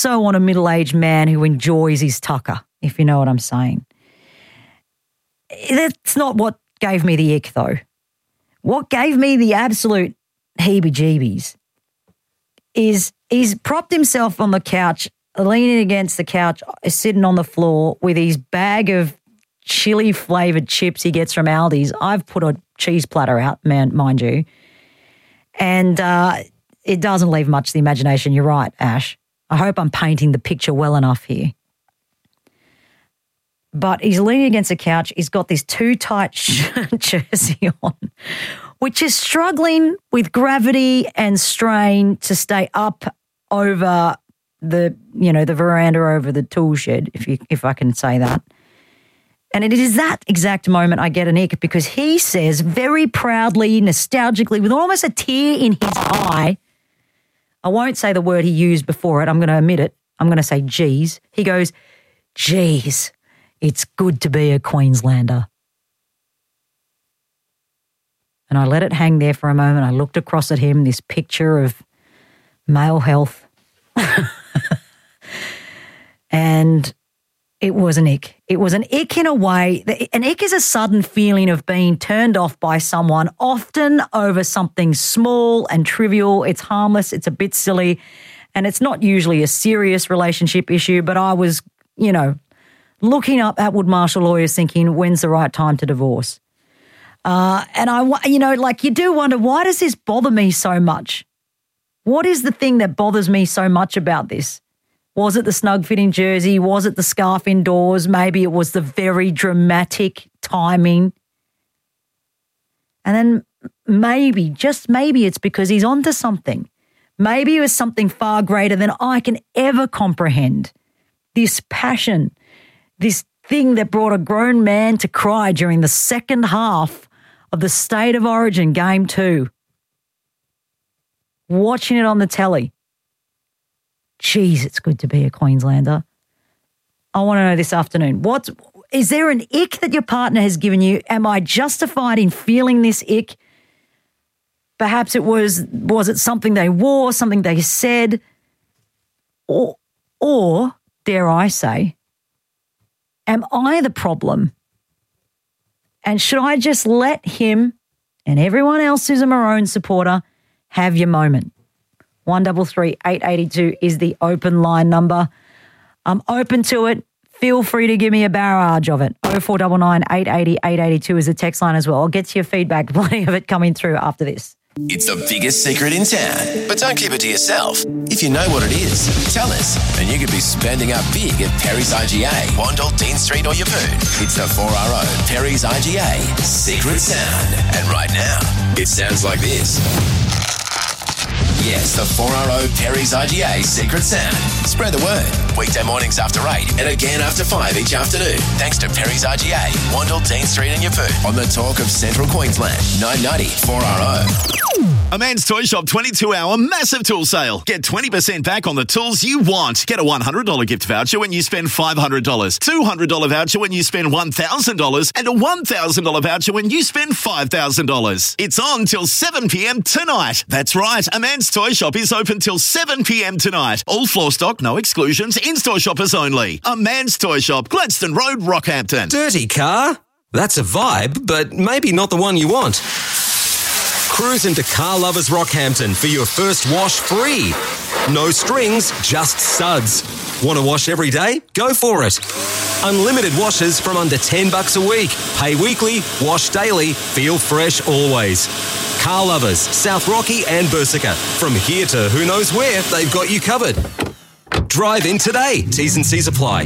so on a middle-aged man who enjoys his tucker, if you know what I'm saying. That's not what gave me the ick, though. What gave me the absolute heebie-jeebies is he's propped himself on the couch, leaning against the couch, sitting on the floor with his bag of chili-flavoured chips he gets from Aldi's. I've put a cheese platter out, mind you, and it doesn't leave much to the imagination. You're right, Ash. I hope I'm painting the picture well enough here. But he's leaning against the couch. He's got this too tight jersey on, which is struggling with gravity and strain to stay up over the veranda over the tool shed, if I can say that. And it is that exact moment I get an ick because he says very proudly, nostalgically, with almost a tear in his eye, I won't say the word he used before it. I'm going to omit it. I'm going to say geez. He goes, geez. It's good to be a Queenslander. And I let it hang there for a moment. I looked across at him, this picture of male health. And it was an ick. It was an ick in a way. An ick is a sudden feeling of being turned off by someone, often over something small and trivial. It's harmless. It's a bit silly. And it's not usually a serious relationship issue, but I was, looking up Atwood Marshall lawyers thinking, when's the right time to divorce? And you do wonder, why does this bother me so much? What is the thing that bothers me so much about this? Was it the snug-fitting jersey? Was it the scarf indoors? Maybe it was the very dramatic timing. And then maybe, just maybe, it's because he's onto something. Maybe it was something far greater than I can ever comprehend. This passion, this thing that brought a grown man to cry during the second half of the State of Origin Game 2. Watching it on the telly. Geez, it's good to be a Queenslander. I want to know this afternoon, is there an ick that your partner has given you? Am I justified in feeling this ick? Perhaps it was it something they wore, something they said, or dare I say, am I the problem? And should I just let him and everyone else who's a Maroon supporter have your moment? 133 882 is the open line number. I'm open to it. Feel free to give me a barrage of it. 0499 880 882 is the text line as well. I'll get to your feedback. Plenty of it coming through after this. It's the biggest secret in town, but don't keep it to yourself. If you know what it is, tell us, and you could be spending up big at Perry's IGA, Wandle, Dean Street or Yeppoon. It's the 4RO Perry's IGA Secret Sound. And right now, it sounds like this. Yes, the 4RO Perry's IGA Secret Sound. Spread the word. Weekday mornings after 8 and again after 5 each afternoon. Thanks to Perry's IGA, Wandle, Dean Street and Yeppoon. On the talk of Central Queensland, 990 4RO. A Man's Toy Shop 22-hour massive tool sale. Get 20% back on the tools you want. Get a $100 gift voucher when you spend $500, $200 voucher when you spend $1,000, and a $1,000 voucher when you spend $5,000. It's on till 7 p.m. tonight. That's right, A Man's Toy Shop is open till 7 p.m. tonight. All floor stock, no exclusions, in-store shoppers only. A Man's Toy Shop, Gladstone Road, Rockhampton. Dirty car? That's a vibe, but maybe not the one you want. Cruise into Car Lovers Rockhampton for your first wash free. No strings, just suds. Want to wash every day? Go for it. Unlimited washes from under $10 a week. Pay weekly, wash daily, feel fresh always. Car Lovers, South Rocky and Bursica. From here to who knows where, they've got you covered. Drive in today. T's and C's apply.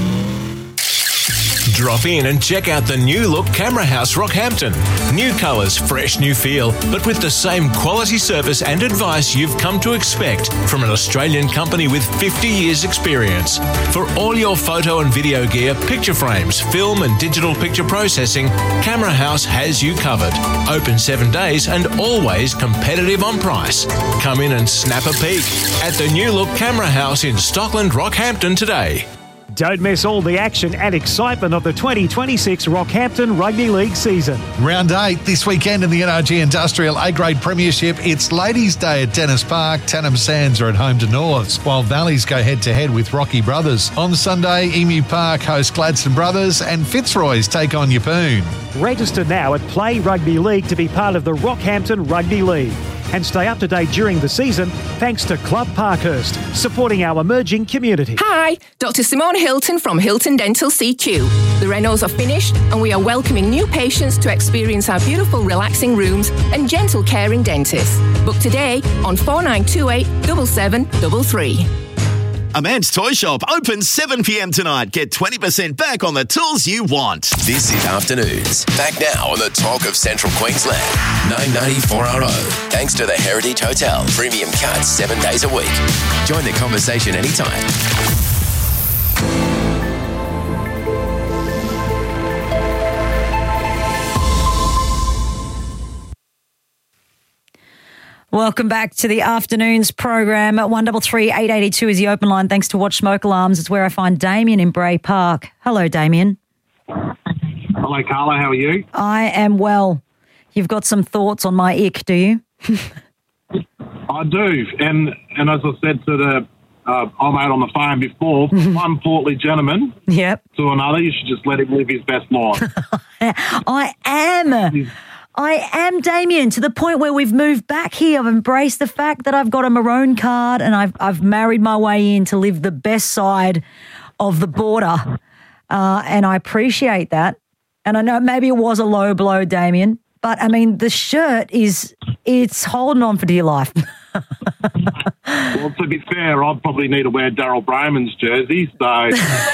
Drop in and check out the new look Camera House Rockhampton. New colours, fresh new feel, but with the same quality service and advice you've come to expect from an Australian company with 50 years experience. For all your photo and video gear, picture frames, film and digital picture processing, Camera House has you covered. Open 7 days and always competitive on price. Come in and snap a peek at the new look Camera House in Stockland, Rockhampton today. Don't miss all the action and excitement of the 2026 Rockhampton Rugby League season. Round 8 this weekend in the NRG Industrial A-Grade Premiership. It's Ladies' Day at Dennis Park. Tannum Sands are at home to Norths, while Valleys go head-to-head with Rocky Brothers. On Sunday, Emu Park host Gladstone Brothers and Fitzroy's take on Yeppoon. Register now at Play Rugby League to be part of the Rockhampton Rugby League. And stay up to date during the season thanks to Club Parkhurst, supporting our emerging community. Hi, Dr. Simone Hilton from Hilton Dental CQ. The renos are finished and we are welcoming new patients to experience our beautiful relaxing rooms and gentle caring dentists. Book today on 4928 7733. A Man's Toy Shop opens 7 p.m. tonight. Get 20% back on the tools you want. This is Afternoons. Back now on the Talk of Central Queensland. 994RO. Thanks to the Heritage Hotel. Premium cuts 7 days a week. Join the conversation anytime. Welcome back to the Afternoons program. At 133 882 is the open line. Thanks to Watch Smoke Alarms. It's where I find Damien in Bray Park. Hello, Damien. Hello, Carla. How are you? I am well. You've got some thoughts on my ick, do you? I do. And as I said to the old mate on the phone before, one portly gentleman Yep. to another, you should just let him live his best life. I am, Damien, to the point where we've moved back here. I've embraced the fact that I've got a maroon card and I've married my way in to live the best side of the border. And I appreciate that. And I know maybe it was a low blow, Damien, but I mean, the shirt it's holding on for dear life. Well, to be fair, I'd probably need to wear Daryl Brayman's jersey. So,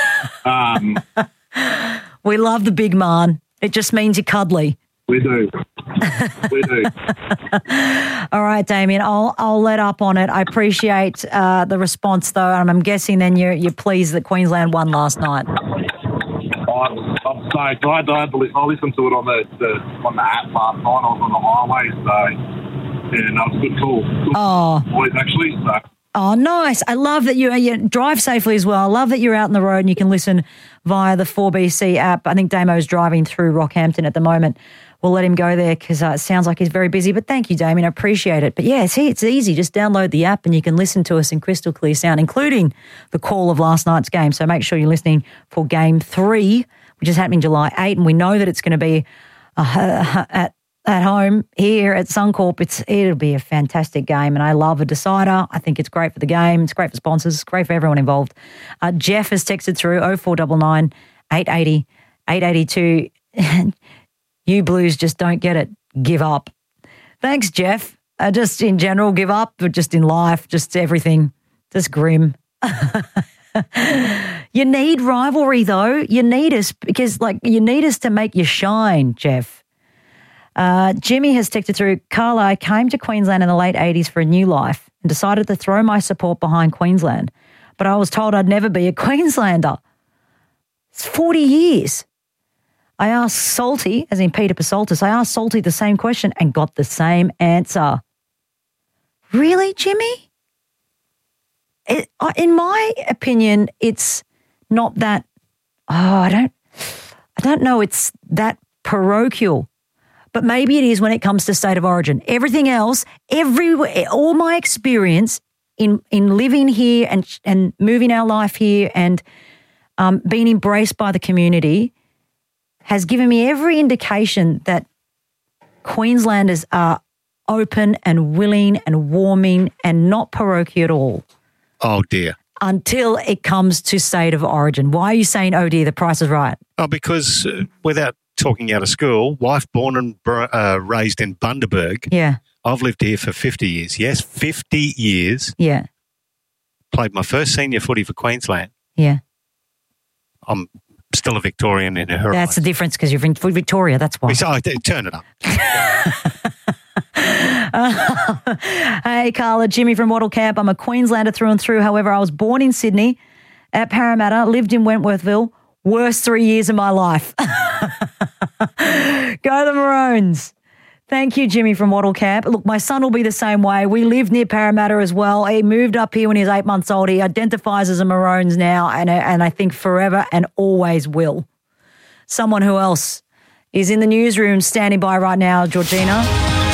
we love the big man. It just means you're cuddly. We do. We do. All right, Damien, I'll let up on it. I appreciate the response, though. I'm guessing then you're pleased that Queensland won last night. I'm stoked. I listened to it on the app last night. I was on the highway, so yeah, no, it's a good call. Good boys, actually. So. Oh, nice. I love that you drive safely as well. I love that you're out on the road and you can listen via the 4BC app. I think Damo's driving through Rockhampton at the moment. We'll let him go there because it sounds like he's very busy. But thank you, Damien. I appreciate it. But yeah, see, it's easy. Just download the app and you can listen to us in crystal clear sound, including the call of last night's game. So make sure you're listening for Game 3, which is happening July 8. And we know that it's going to be at home here at Suncorp. It'll be a fantastic game. And I love a decider. I think it's great for the game. It's great for sponsors. It's great for everyone involved. Jeff has texted through 0499 880 882. You Blues just don't get it. Give up. Thanks, Jeff. Just in general, give up, but just in life, just everything. Just grim. You need rivalry, though. You need us because, you need us to make you shine, Jeff. Jimmy has texted through, Carla, I came to Queensland in the late 80s for a new life and decided to throw my support behind Queensland. But I was told I'd never be a Queenslander. It's 40 years. I asked Salty, as in Peter Pasoltis, I asked Salty the same question and got the same answer. Really, Jimmy? In my opinion, it's not that, I don't know, it's that parochial. But maybe it is when it comes to state of origin. Everything else, all my experience in living here and moving our life here and being embraced by the community has given me every indication that Queenslanders are open and willing and warming and not parochial at all. Oh, dear. Until it comes to state of origin. Why are you saying, oh, dear, the price is right? Oh, because without talking out of school, wife born and raised in Bundaberg. Yeah. I've lived here for 50 years. Yes, 50 years. Yeah. Played my first senior footy for Queensland. Yeah. I'm still a Victorian in her That's eyes. the difference because you're from Victoria, that's why. Turn it up. Hey, Carla, Jimmy from Wattle Camp. I'm a Queenslander through and through. However, I was born in Sydney at Parramatta, lived in Wentworthville. Worst 3 years of my life. Go the Maroons. Thank you, Jimmy from Wattle Camp. Look, my son will be the same way. We live near Parramatta as well. He moved up here when he was 8 months old. He identifies as a Maroons now, and I think forever and always will. Someone who else is in the newsroom standing by right now, Georgina.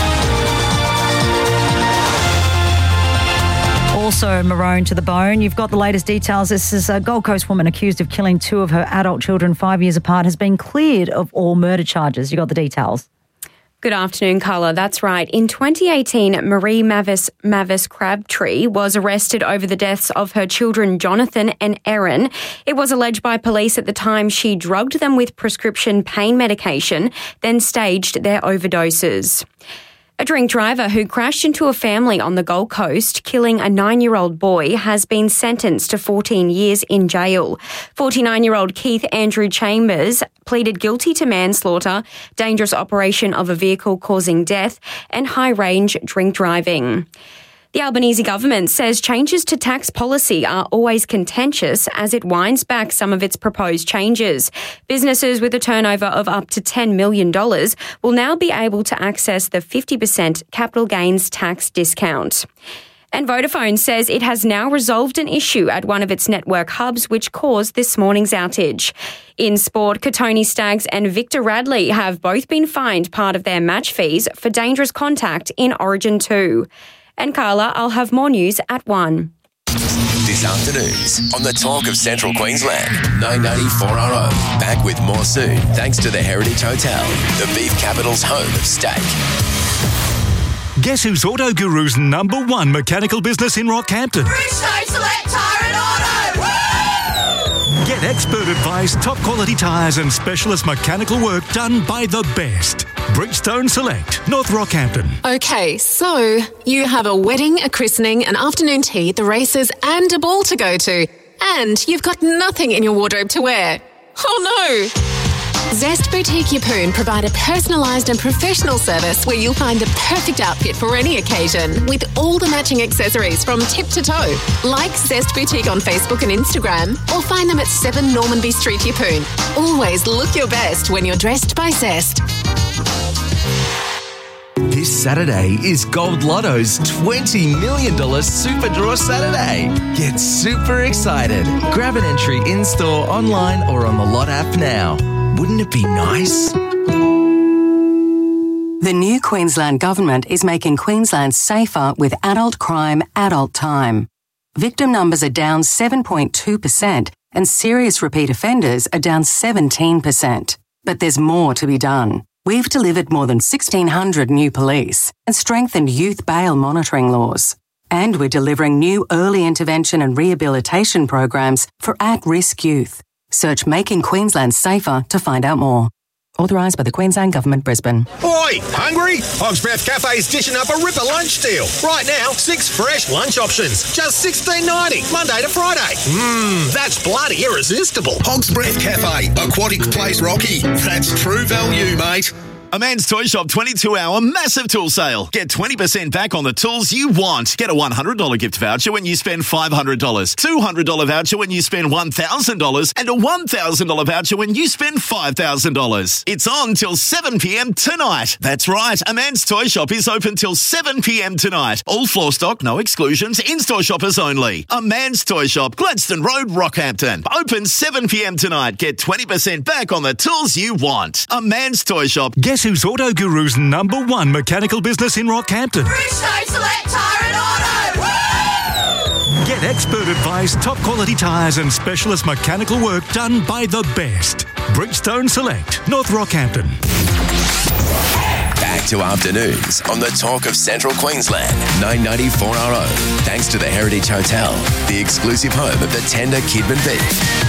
Also maroon to the bone. You've got the latest details. This is a Gold Coast woman accused of killing two of her adult children 5 years apart has been cleared of all murder charges. You got the details. Good afternoon, Carla. That's right. In 2018, Marie Mavis Crabtree was arrested over the deaths of her children, Jonathan and Erin. It was alleged by police at the time she drugged them with prescription pain medication, then staged their overdoses. A drink driver who crashed into a family on the Gold Coast, killing a 9-year-old boy, has been sentenced to 14 years in jail. 49-year-old Keith Andrew Chambers pleaded guilty to manslaughter, dangerous operation of a vehicle causing death, and high-range drink driving. The Albanese government says changes to tax policy are always contentious as it winds back some of its proposed changes. Businesses with a turnover of up to $10 million will now be able to access the 50% capital gains tax discount. And Vodafone says it has now resolved an issue at one of its network hubs which caused this morning's outage. In sport, Katoni Staggs and Victor Radley have both been fined part of their match fees for dangerous contact in Origin 2. And Carla, I'll have more news at 1. This afternoon's on the Talk of Central Queensland, 994RO. Back with more soon, thanks to the Heritage Hotel, the beef capital's home of steak. Guess who's Auto Guru's #1 mechanical business in Rockhampton? Bridgestone Select Tyre and Auto! Woo! Get expert advice, top quality tyres and specialist mechanical work done by the best. Bridgestone Select, North Rockhampton. Okay, so you have a wedding, a christening, an afternoon tea, the races and a ball to go to. And you've got nothing in your wardrobe to wear. Oh no! Zest Boutique Yeppoon provide a personalised and professional service where you'll find the perfect outfit for any occasion with all the matching accessories from tip to toe. Like Zest Boutique on Facebook and Instagram or find them at 7 Normanby Street, Yeppoon. Always look your best when you're dressed by Zest. This Saturday is Gold Lotto's $20 million Super Draw Saturday. Get super excited. Grab an entry in-store, online or on the Lot app now. Wouldn't it be nice? The new Queensland Government is making Queensland safer with adult crime, adult time. Victim numbers are down 7.2% and serious repeat offenders are down 17%. But there's more to be done. We've delivered more than 1,600 new police and strengthened youth bail monitoring laws. And we're delivering new early intervention and rehabilitation programs for at-risk youth. Search Making Queensland Safer to find out more. Authorised by the Queensland Government, Brisbane. Oi, hungry? Hog's Breath Cafe's dishing up a ripper lunch deal. Right now, 6 fresh lunch options. Just $16.90, Monday to Friday. That's bloody irresistible. Hog's Breath Cafe, Aquatic Place Rocky. That's true value, mate. A Man's Toy Shop 22-hour massive tool sale. Get 20% back on the tools you want. Get a $100 gift voucher when you spend $500, $200 voucher when you spend $1,000, and a $1,000 voucher when you spend $5,000. It's on till 7 p.m. tonight. That's right, A Man's Toy Shop is open till 7 p.m. tonight. All floor stock, no exclusions, in-store shoppers only. A Man's Toy Shop, Gladstone Road, Rockhampton. Open 7 p.m. tonight. Get 20% back on the tools you want. A Man's Toy Shop. Guess who's Auto Guru's #1 mechanical business in Rockhampton? Bridgestone Select Tyre and Auto! Woo! Get expert advice, top quality tyres and specialist mechanical work done by the best. Bridgestone Select, North Rockhampton. Back to afternoons on the Talk of Central Queensland, 994RO. Thanks to the Heritage Hotel, the exclusive home of the tender Kidman beef.